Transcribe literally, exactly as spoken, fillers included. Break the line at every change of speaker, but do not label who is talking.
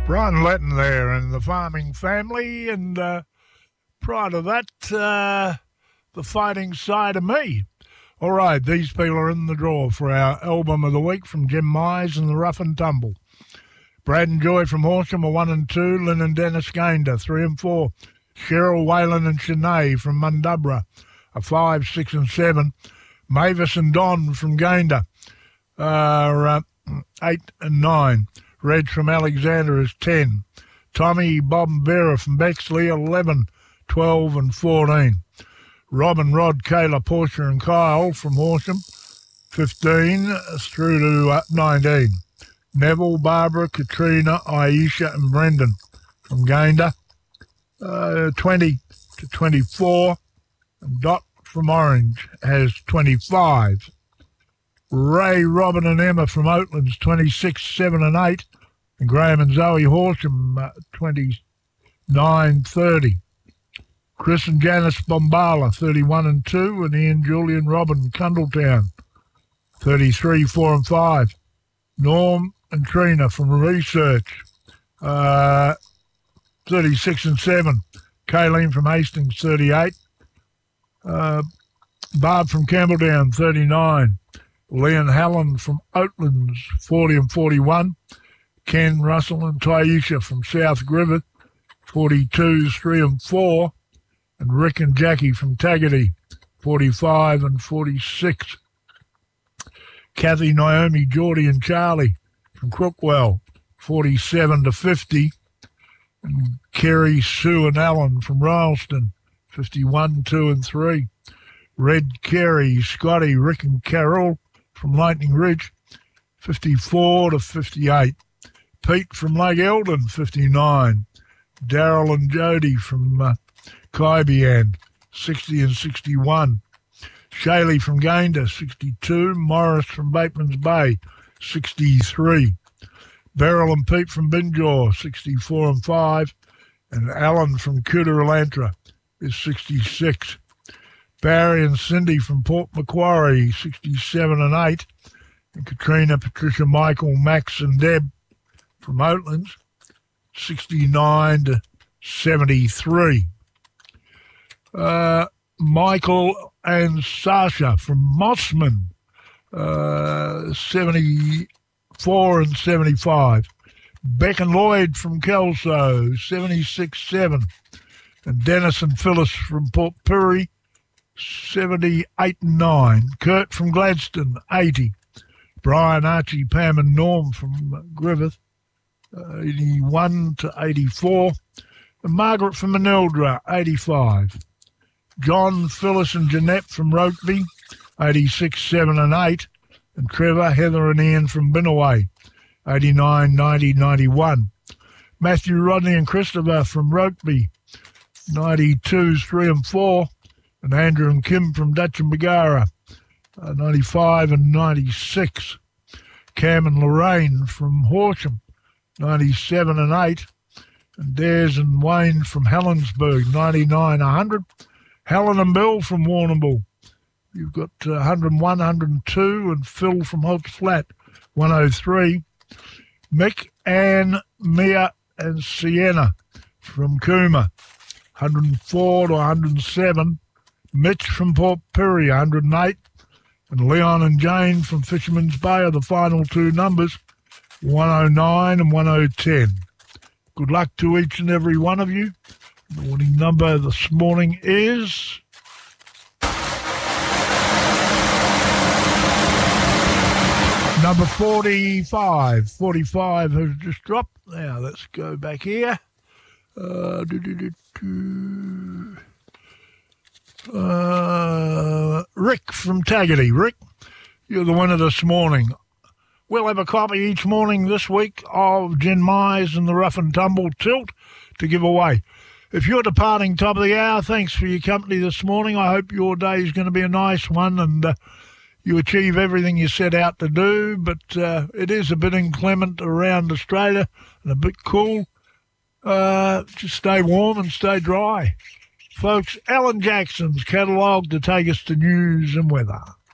Brian Letton there and the Farming Family, and uh, prior to that, uh, The Fighting Side of Me. All right, these people are in the draw for our album of the week from Jim Mize and the Rough and Tumble. Brad and Joy from Horsham are one and two. Lynn and Dennis Gaynor, three and four. Cheryl, Whalen and Shanae from Mundubra are five, six and seven. Mavis and Don from Gaynor are uh, eight and nine. Reg from Alexander is ten. Tommy, Bob and Vera from Bexley, eleven, twelve and fourteen. Rob and Rod, Kayla, Portia and Kyle from Horsham, fifteen through to uh, nineteen. Neville, Barbara, Katrina, Aisha and Brendan from Gaynor, uh, twenty to twenty-four. And Dot from Orange has twenty-five. Ray, Robin and Emma from Oatlands, twenty-six, seven and eight. And Graham and Zoe Horsham, uh, twenty-nine, thirty. Chris and Janice Bombala, thirty-one and two. And Ian, Julian, Robin, Cundletown, thirty-three, four and five. Norm and Trina from Research, uh, thirty-six and seven. Kayleen from Hastings, thirty-eight. Uh, Barb from Campbelltown, thirty-nine. Leon Hallen from Oatlands, forty and forty-one. Ken, Russell and Taisha from South Griffith, forty-two, three and four. And Rick and Jackie from Taggart, forty-five and forty-six. Kathy, Naomi, Geordie and Charlie from Crookwell, forty-seven to fifty. And Kerry, Sue and Alan from Rylston, fifty-one, two and three. Red, Kerry, Scotty, Rick and Carol from Lightning Ridge, fifty-four to fifty-eight. Pete from Lake Eldon, fifty-nine. Daryl and Jody from uh, Kaibian, sixty and sixty-one. Shaylee from Gaynor, sixty-two. Morris from Bateman's Bay, sixty-three. Beryl and Pete from Binjaw, sixty-four and five. And Alan from Cooterantra is sixty-six. Barry and Cindy from Port Macquarie, sixty-seven and eight. And Katrina, Patricia, Michael, Max and Deb from Oatlands, sixty-nine to seventy-three. Uh, Michael and Sasha from Mossman, uh, seventy-four and seventy-five. Beck and Lloyd from Kelso, seventy-six seven. And Dennis and Phyllis from Port Pirie, seventy-eight and nine. Kurt from Gladstone, eighty. Brian, Archie, Pam and Norm from Griffith, uh, eighty-one to eighty-four. And Margaret from Maneldra, eighty-five. John, Phyllis and Jeanette from Rokeby, eighty-six, seven and eight. And Trevor, Heather and Ian from Binnaway, eighty-nine, ninety, ninety-one. Matthew, Rodney and Christopher from Rokeby, ninety-two, three and four. And Andrew and Kim from Dutch and Bagara, uh, ninety-five and ninety-six. Cam and Lorraine from Horsham, ninety-seven and eight. And Des and Wayne from Helensburgh, ninety-nine, one hundred. Helen and Bill from Warrnambool, you've got uh, one hundred and one, one hundred and two. And Phil from Hobbs Flat, one oh three. Mick, Ann, Mia and Sienna from Cooma, one hundred and four to one hundred and seven. Mitch from Port Pirie, one hundred and eight. And Leon and Jane from Fisherman's Bay are the final two numbers, one oh nine and one oh ten. Good luck to each and every one of you. The winning number this morning is number forty-five. forty-five has just dropped. Now let's go back here. Uh, do, do, do, do. Uh, Rick from Taggart. Rick, you're the winner this morning. We'll have a copy each morning this week of Jim Mize and the Rough and Tumble Tilt to give away. If you're departing top of the hour, thanks for your company this morning. I hope your day is going to be a nice one and uh, you achieve everything you set out to do. But uh, it is a bit inclement around Australia and a bit cool. Uh, just stay warm and stay dry. Folks, Alan Jackson's catalogue to take us to news and weather.